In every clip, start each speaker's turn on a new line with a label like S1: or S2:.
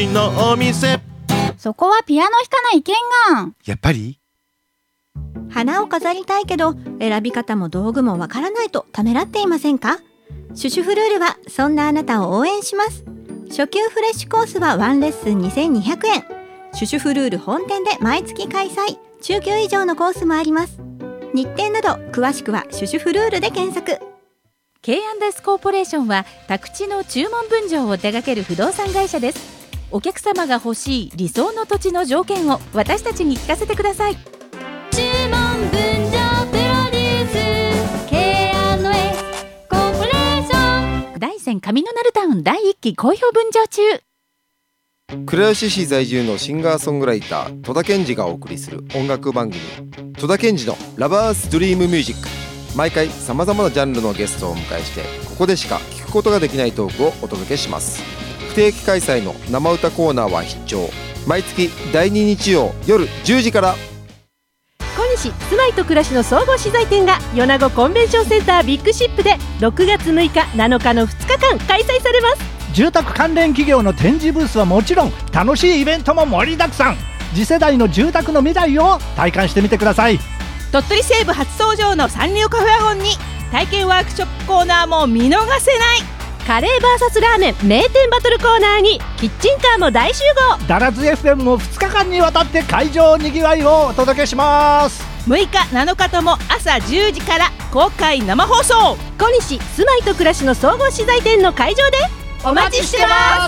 S1: のお店。
S2: そこはピアノ弾かないけんがん。
S1: やっぱり
S3: 花を飾りたいけど選び方も道具もわからないとためらっていませんか？シュシュフルールはそんなあなたを応援します。初級フレッシュコースは1レッスン2200円。シュシュフルール本店で毎月開催。中級以上のコースもあります。日程など詳しくはシュシュフルールで検索。
S4: K&S コーポレーションは宅地の注文分譲を手掛ける不動産会社です。お客様が欲しい理想の土地の条件を私たちに聞かせてください。
S5: 注文分譲プロデュース K&S コーポレーション。
S4: 大山上のナルタウン第1期好評分譲中。
S6: 倉吉市在住のシンガーソングライター戸田健二がお送りする音楽番組戸田健二のラバースドリームミュージック。毎回さまざまなジャンルのゲストをお迎えしてここでしか聞くことができないトークをお届けします。不定期開催の生歌コーナーは必聴。毎月第2日曜夜10時から。
S7: 小西住まいと暮らしの総合資材展が米子コンベンションセンタービッグシップで6月6日7日の2日間開催されます。
S8: 住宅関連企業の展示ブースはもちろん楽しいイベントも盛りだくさん。次世代の住宅の未来を体感してみてください。
S9: 鳥取西部初登場のサンリオカフェワゴンに体験ワークショップコーナーも見逃せない。
S7: カレー VS ラーメン名店バトルコーナーにキッチンカーも大集合。
S8: ダラズ FM も2日間にわたって会場にぎわいをお届けします。
S9: 6日7日とも朝10時から公開生放送。
S7: 小西住まいと暮らしの総合資材展の会場で
S9: お待ちしてます。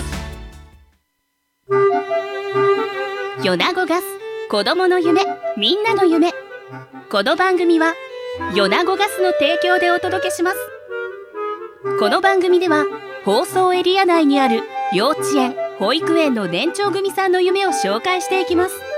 S5: 米子ガス、子どもの夢、みんなの夢。この番組は米子ガスの提供でお届けします。この番組では放送エリア内にある幼稚園・保育園の年長組さんの夢を紹介していきます。